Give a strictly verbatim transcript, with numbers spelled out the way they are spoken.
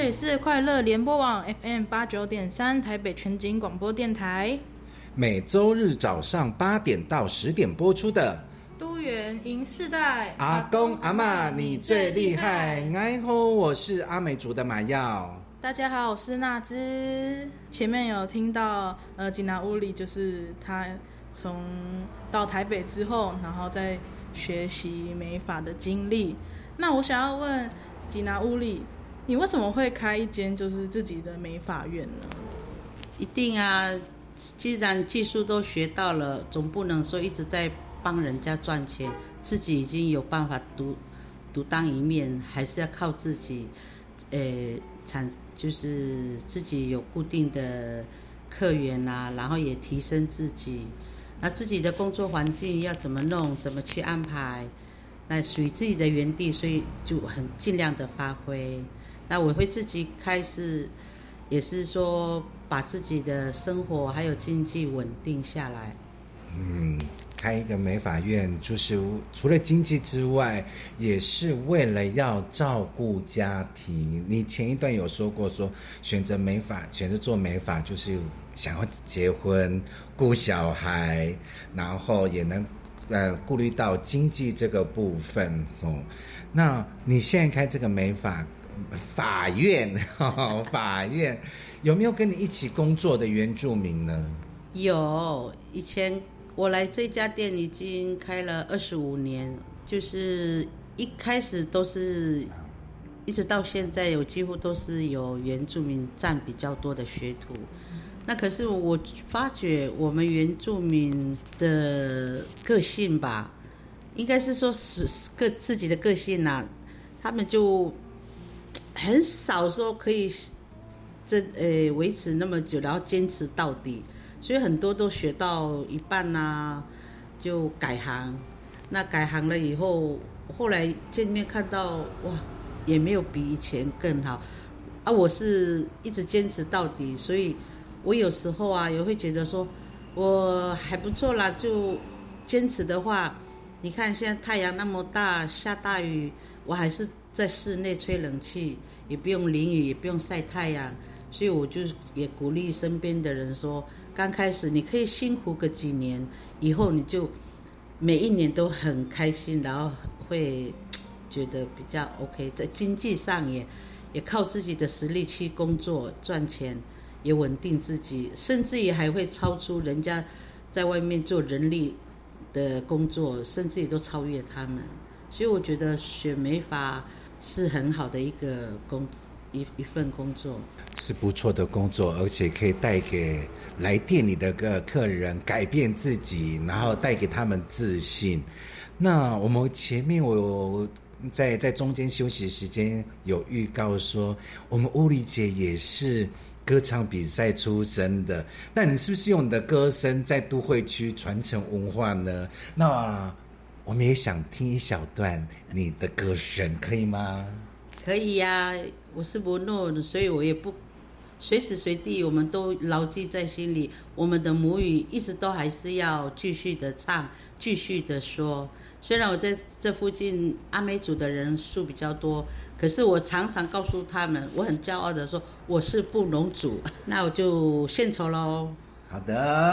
里是快乐联播网 F M 八九点三台北全景广播电台， 每周日早上八点到十点播出的都元银世代， 阿公阿嬷你最厉害。哎吼，我是阿美族的马耀。 大家好，我是娜芝。前面有听到呃吉娜乌里，就是他从到台北之后，然后再学习美发的经历。那我想要问吉娜乌里，你为什么会开一间就是自己的美发院呢？ 一定啊，既然技术都学到了，总不能说一直在帮人家赚钱，自己已经有办法独独当一面，还是要靠自己，呃，产就是自己有固定的客源啊，然后也提升自己，那自己的工作环境要怎么弄，怎么去安排，那属于自己的园地，所以就很尽量的发挥。那我会自己开始，也是说把自己的生活还有经济稳定下来。 嗯，开一个美发院，就是除了经济之外，也是为了要照顾家庭。你前一段有说过说，选择美发，选择做美发，就是想要结婚、顾小孩，然后也能呃顾虑到经济这个部分哦。那你现在开这个美发法院，哦，法院有没有跟你一起工作的原住民呢？ 有，以前我来这家店已经开了二十五年，就是一开始都是，一直到现在有几乎都是有原住民占比较多的学徒。那可是我发觉我们原住民的个性吧，应该是说是个自己的个性啊，他们就很少说可以这呃维持那么久，然后坚持到底。所以很多都学到一半啊，就改行。那改行了以后，后来见面看到哇，也没有比以前更好啊。我是一直坚持到底，所以我有时候啊也会觉得说，我还不错啦。就坚持的话，你看现在太阳那么大，下大雨，我还是在室内吹冷气，也不用淋雨，也不用晒太阳。所以我就也鼓励身边的人说，刚开始你可以辛苦个几年，以后你就每一年都很开心，然后会觉得比较 OK， 在经济上也也靠自己的实力去工作赚钱，也稳定自己，甚至也还会超出人家在外面做人力的工作，甚至也都超越他们。所以我觉得学美发是很好的一个工一一份工作， 是不错的工作，而且可以带给来店里的个客人改变自己，然后带给他们自信。那我们前面我在在中间休息时间有预告说，我们乌里姐也是歌唱比赛出身的，那你是不是用你的歌声在都会区传承文化呢？那我们也想听一小段你的歌声，可以吗？ 可以呀、啊，我是不诺，所以我也不随时随地我们都牢记在心里。我们的母语一直都还是要继续的唱，继续的说。虽然我在这附近阿美族的人数比较多，可是我常常告诉他们，我很骄傲的说我是布农族。那我就献丑咯。 好的。